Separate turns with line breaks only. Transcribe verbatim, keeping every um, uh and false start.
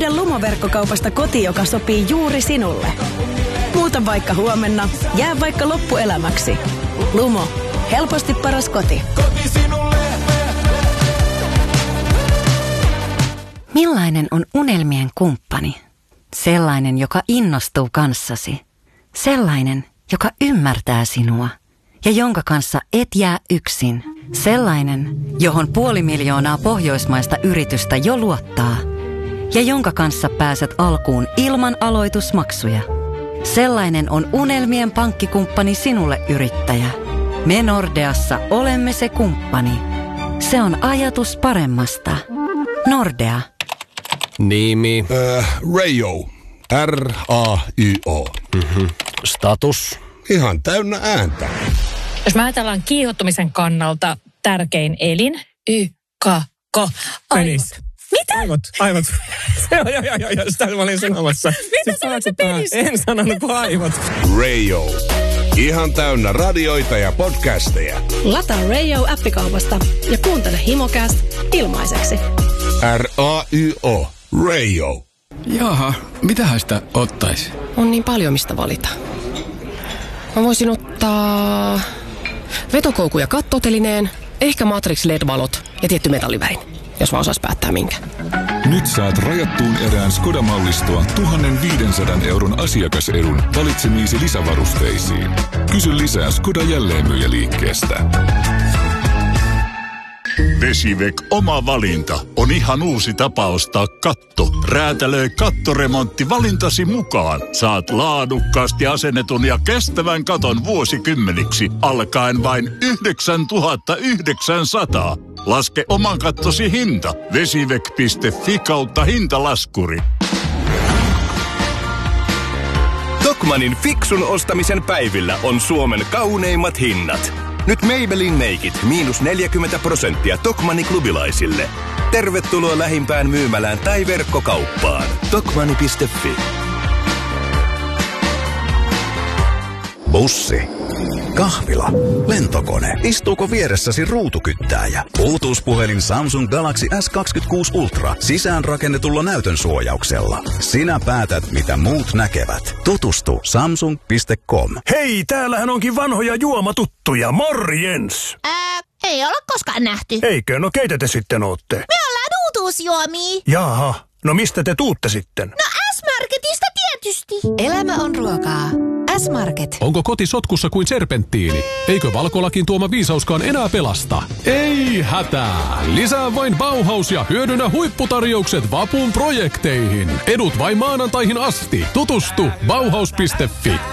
Löydä Lumo-verkkokaupasta koti, joka sopii juuri sinulle. Muuta vaikka huomenna, jää vaikka loppuelämäksi. Lumo. Helposti paras koti.
Koti sinulle.
Millainen on unelmien kumppani? Sellainen, joka innostuu kanssasi. Sellainen, joka ymmärtää sinua. Ja jonka kanssa et jää yksin. Sellainen, johon puoli miljoonaa pohjoismaista yritystä jo luottaa. Ja jonka kanssa pääset alkuun ilman aloitusmaksuja. Sellainen on unelmien pankkikumppani sinulle, yrittäjä. Me Nordeassa olemme se kumppani. Se on ajatus paremmasta. Nordea.
Nimi.
Äh, Rayo. R A Y O.
Mm-hmm. Status.
Ihan täynnä ääntä.
Jos mä ajatellaan kiihottumisen kannalta tärkein elin, Y, K, K, aivot. Mitä?
Aivot, aivot. Joo, joo, joo, joo, sitä mä olin sanomassa.
Mitä sanoit se penis?
En sanonut kuin aivot.
Rayo. Ihan täynnä radioita ja podcasteja.
Lataa Rayo appikaupasta ja kuuntele Himocast ilmaiseksi.
R A Y O. Rayo.
Jaha, mitähän sitä ottaisi?
On niin paljon mistä valita. Mä voisin ottaa vetokoukku ja kattotelineen, ehkä Matrix L E D-valot ja tietty metallivärin, jos mä osais päättää minkä.
Nyt saat rajattuun erään Skoda-mallistoa tuhatviisisataa euron asiakasedun valitsemiisi lisävarusteisiin. Kysy lisää Skoda jälleenmyyjäliikkeestä.
Vesiveq oma valinta on ihan uusi tapa ostaa katto. Räätälöi kattoremontti valintasi mukaan. Saat laadukkaasti asennetun ja kestävän katon vuosikymmeniksi alkaen vain yhdeksäntuhatta yhdeksänsataa. Laske oman kattosi hinta. Vesiveq piste fi kautta hintalaskuri.
Tokmannin fiksun ostamisen päivillä on Suomen kauneimmat hinnat. Nyt Maybelline meikit miinus neljäkymmentä prosenttia Tokmanni klubilaisille. Tervetuloa lähimpään myymälään tai verkkokauppaan. Tokmanni piste fi.
Bussi. Kahvila. Lentokone. Istuuko vieressäsi ruutukyttääjä? Bluetooth-puhelin Samsung Galaxy S kaksikymmentäkuusi Ultra sisäänrakennetulla näytön suojauksella. Sinä päätät, mitä muut näkevät. Tutustu samsung piste com.
Hei, täällähän onkin vanhoja juomatuttuja. Morjens!
Ää, ei olla koskaan nähty.
Eikö? No keitä te sitten ootte?
Me ollaan uutuusjuomia.
Jaha, no mistä te tuutte sitten?
No S-Marketista tietysti.
Elämä on ruokaa. S-Market.
Onko koti sotkussa kuin serpenttiini? Eikö valkolakin tuoma viisauskaan enää pelasta? Ei hätää! Lisää vain Bauhaus ja hyödynnä huipputarjoukset vapun projekteihin. Edut vain maanantaihin asti. Tutustu bauhaus piste fi.